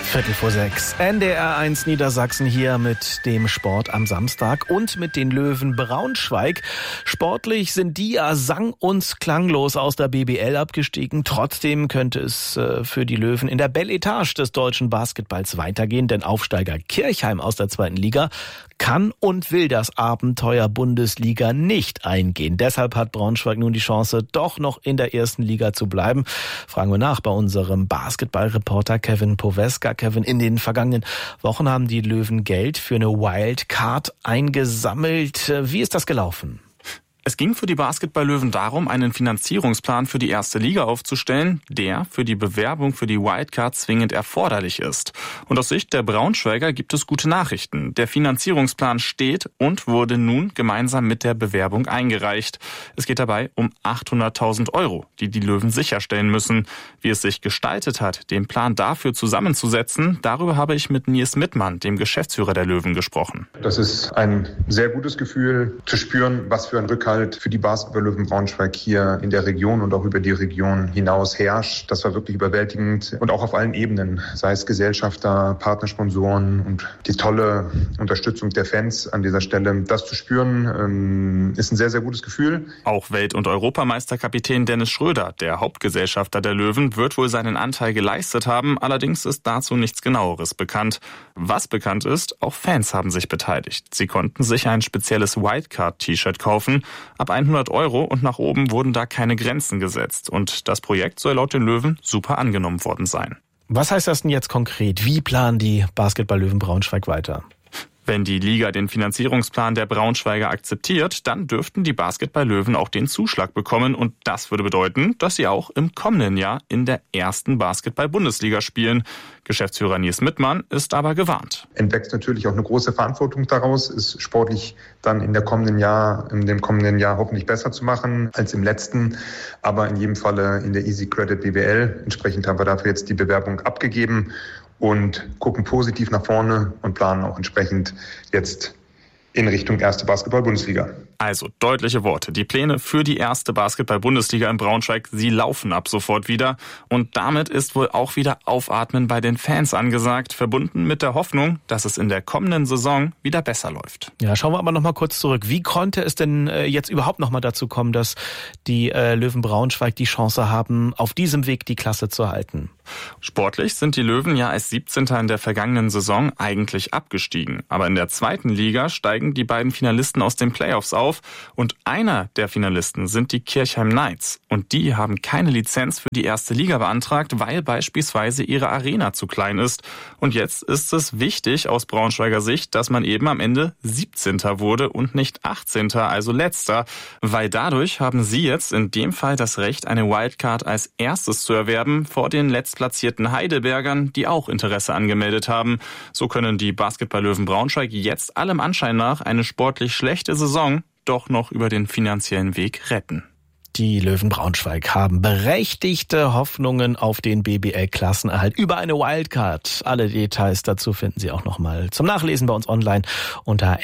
5:45. NDR1 Niedersachsen hier mit dem Sport am Samstag und mit den Löwen Braunschweig. Sportlich sind die ja sang- und klanglos aus der BBL abgestiegen. Trotzdem könnte es für die Löwen in der Bel Etage des deutschen Basketballs weitergehen, denn Aufsteiger Kirchheim aus der 2. Liga kann und will das Abenteuer Bundesliga nicht eingehen. Deshalb hat Braunschweig nun die Chance, doch noch in der 1. Liga zu bleiben. Fragen wir nach bei unserem Basketballreporter Kevin Poweska. Kevin, in den vergangenen Wochen haben die Löwen Geld für eine Wildcard eingesammelt. Wie ist das gelaufen? Es ging für die Basketball-Löwen darum, einen Finanzierungsplan für die 1. Liga aufzustellen, der für die Bewerbung für die Wildcard zwingend erforderlich ist. Und aus Sicht der Braunschweiger gibt es gute Nachrichten. Der Finanzierungsplan steht und wurde nun gemeinsam mit der Bewerbung eingereicht. Es geht dabei um 800.000 €, die die Löwen sicherstellen müssen. Wie es sich gestaltet hat, den Plan dafür zusammenzusetzen, darüber habe ich mit Nils Mittmann, dem Geschäftsführer der Löwen, gesprochen. Das ist ein sehr gutes Gefühl, zu spüren, was für ein Rückhalt für die Basketball-Löwen Braunschweig hier in der Region und auch über die Region hinaus herrscht. Das war wirklich überwältigend und auch auf allen Ebenen, sei es Gesellschafter, Partnersponsoren und die tolle Unterstützung der Fans an dieser Stelle. Das zu spüren, ist ein sehr, sehr gutes Gefühl. Auch Welt- und Europameisterkapitän Dennis Schröder, der Hauptgesellschafter der Löwen, wird wohl seinen Anteil geleistet haben. Allerdings ist dazu nichts Genaueres bekannt. Was bekannt ist, auch Fans haben sich beteiligt. Sie konnten sich ein spezielles Wildcard-T-Shirt kaufen. Ab 100 € und nach oben wurden da keine Grenzen gesetzt. Und das Projekt soll laut den Löwen super angenommen worden sein. Was heißt das denn jetzt konkret? Wie planen die Basketball-Löwen Braunschweig weiter? Wenn die Liga den Finanzierungsplan der Braunschweiger akzeptiert, dann dürften die Basketball-Löwen auch den Zuschlag bekommen. Und das würde bedeuten, dass sie auch im kommenden Jahr in der 1. Basketball-Bundesliga spielen. Geschäftsführer Nils Mittmann ist aber gewarnt. Entwächst natürlich auch eine große Verantwortung daraus, ist sportlich dann in dem kommenden Jahr hoffentlich besser zu machen als im letzten. Aber in jedem Falle in der Easy Credit BBL. Entsprechend haben wir dafür jetzt die Bewerbung abgegeben und gucken positiv nach vorne und planen auch entsprechend jetzt in Richtung 1. Basketball-Bundesliga. Also deutliche Worte. Die Pläne für die 1. Basketball-Bundesliga in Braunschweig, sie laufen ab sofort wieder. Und damit ist wohl auch wieder Aufatmen bei den Fans angesagt, verbunden mit der Hoffnung, dass es in der kommenden Saison wieder besser läuft. Ja, schauen wir aber noch mal kurz zurück. Wie konnte es denn jetzt überhaupt noch mal dazu kommen, dass die Löwen Braunschweig die Chance haben, auf diesem Weg die Klasse zu halten? Sportlich sind die Löwen ja als 17. in der vergangenen Saison eigentlich abgestiegen. Aber in der 2. Liga steigen die beiden Finalisten aus den Playoffs auf. Und einer der Finalisten sind die Kirchheim Knights. Und die haben keine Lizenz für die 1. Liga beantragt, weil beispielsweise ihre Arena zu klein ist. Und jetzt ist es wichtig aus Braunschweiger Sicht, dass man eben am Ende 17. wurde und nicht 18., also letzter. Weil dadurch haben sie jetzt in dem Fall das Recht, eine Wildcard als erstes zu erwerben vor den letztplatzierten Heidelbergern, die auch Interesse angemeldet haben. So können die Basketball-Löwen Braunschweig jetzt allem Anschein nach eine sportlich schlechte Saison doch noch über den finanziellen Weg retten. Die Löwen Braunschweig haben berechtigte Hoffnungen auf den BBL-Klassenerhalt über eine Wildcard. Alle Details dazu finden Sie auch nochmal zum Nachlesen bei uns online unter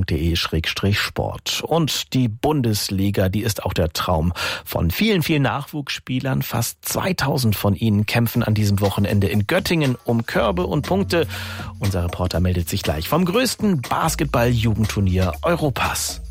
ndr.de/sport. Und die Bundesliga, die ist auch der Traum von vielen, vielen Nachwuchsspielern. Fast 2000 von ihnen kämpfen an diesem Wochenende in Göttingen um Körbe und Punkte. Unser Reporter meldet sich gleich vom größten Basketball-Jugendturnier Europas.